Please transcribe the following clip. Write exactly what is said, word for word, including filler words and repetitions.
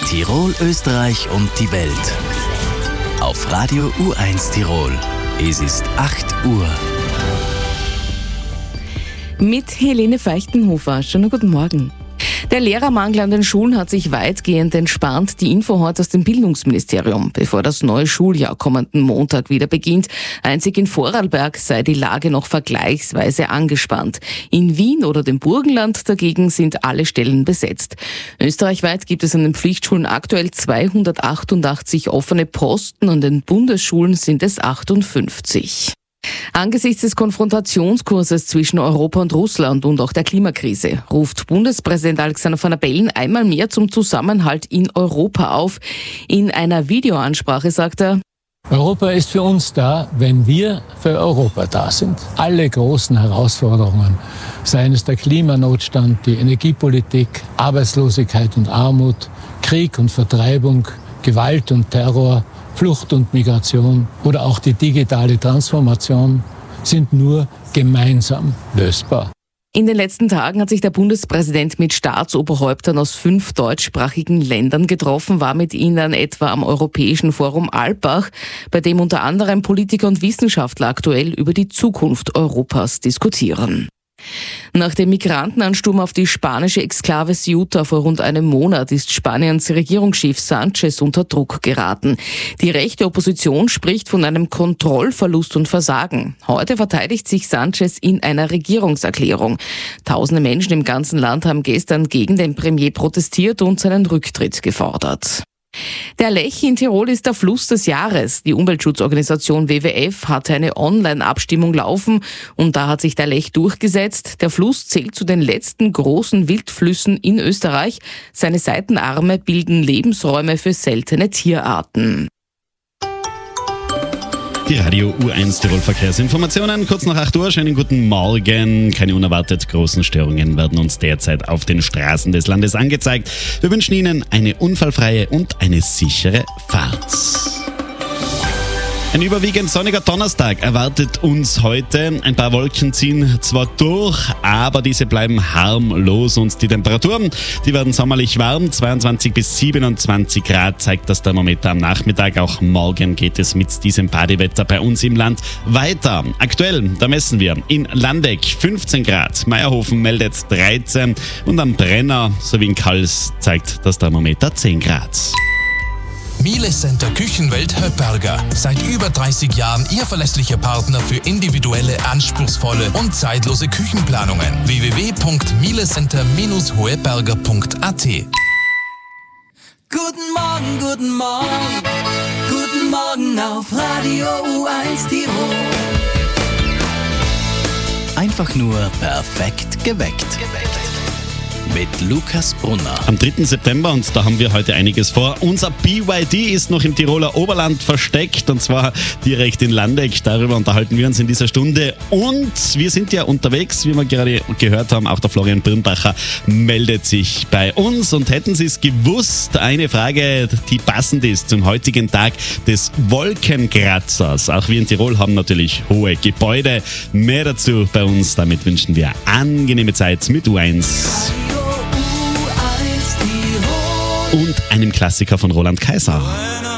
Tirol, Österreich und die Welt. Auf Radio U eins Tirol. Es ist acht Uhr. Mit Helene Feichtenhofer. Schönen guten Morgen. Der Lehrermangel an den Schulen hat sich weitgehend entspannt. Die Info heute aus dem Bildungsministerium, bevor das neue Schuljahr kommenden Montag wieder beginnt. Einzig in Vorarlberg sei die Lage noch vergleichsweise angespannt. In Wien oder dem Burgenland dagegen sind alle Stellen besetzt. Österreichweit gibt es an den Pflichtschulen aktuell zweihundertachtundachtzig offene Posten, an den Bundesschulen sind es achtundfünfzig. Angesichts des Konfrontationskurses zwischen Europa und Russland und auch der Klimakrise ruft Bundespräsident Alexander Van der Bellen einmal mehr zum Zusammenhalt in Europa auf. In einer Videoansprache sagt er: Europa ist für uns da, wenn wir für Europa da sind. Alle großen Herausforderungen, seien es der Klimanotstand, die Energiepolitik, Arbeitslosigkeit und Armut, Krieg und Vertreibung, Gewalt und Terror, Flucht und Migration oder auch die digitale Transformation, sind nur gemeinsam lösbar. In den letzten Tagen hat sich der Bundespräsident mit Staatsoberhäuptern aus fünf deutschsprachigen Ländern getroffen, war mit ihnen etwa am Europäischen Forum Alpbach, bei dem unter anderem Politiker und Wissenschaftler aktuell über die Zukunft Europas diskutieren. Nach dem Migrantenansturm auf die spanische Exklave Ceuta vor rund einem Monat ist Spaniens Regierungschef Sánchez unter Druck geraten. Die rechte Opposition spricht von einem Kontrollverlust und Versagen. Heute verteidigt sich Sánchez in einer Regierungserklärung. Tausende Menschen im ganzen Land haben gestern gegen den Premier protestiert und seinen Rücktritt gefordert. Der Lech in Tirol ist der Fluss des Jahres. Die Umweltschutzorganisation W W F hatte eine Online-Abstimmung laufen und da hat sich der Lech durchgesetzt. Der Fluss zählt zu den letzten großen Wildflüssen in Österreich. Seine Seitenarme bilden Lebensräume für seltene Tierarten. Die Radio U eins Tirol Verkehrsinformationen. Kurz nach acht Uhr, schönen guten Morgen. Keine unerwartet großen Störungen werden uns derzeit auf den Straßen des Landes angezeigt. Wir wünschen Ihnen eine unfallfreie und eine sichere Fahrt. Ein überwiegend sonniger Donnerstag erwartet uns heute. Ein paar Wolken ziehen zwar durch, aber diese bleiben harmlos und die Temperaturen, die werden sommerlich warm. zweiundzwanzig bis siebenundzwanzig Grad zeigt das Thermometer am Nachmittag. Auch morgen geht es mit diesem Badewetter bei uns im Land weiter. Aktuell, da messen wir in Landeck fünfzehn Grad, Meierhofen meldet dreizehn und am Brenner sowie in Kals zeigt das Thermometer zehn Grad. Miele Center Küchenwelt Höpberger. Seit über dreißig Jahren Ihr verlässlicher Partner für individuelle, anspruchsvolle und zeitlose Küchenplanungen. w w w punkt mielecenter Bindestrich hoeberger punkt a t. Guten Morgen, guten Morgen, guten Morgen auf Radio U eins Tirol. Einfach nur perfekt geweckt. Mit Lukas Brunner. Am dritten September, und da haben wir heute einiges vor. Unser B Y D ist noch im Tiroler Oberland versteckt, und zwar direkt in Landeck. Darüber unterhalten wir uns in dieser Stunde. Und wir sind ja unterwegs, wie wir gerade gehört haben. Auch der Florian Birnbacher meldet sich bei uns. Und hätten Sie es gewusst, eine Frage, die passend ist zum heutigen Tag des Wolkenkratzers. Auch wir in Tirol haben natürlich hohe Gebäude. Mehr dazu bei uns. Damit wünschen wir angenehme Zeit mit U eins. Und einem Klassiker von Roland Kaiser.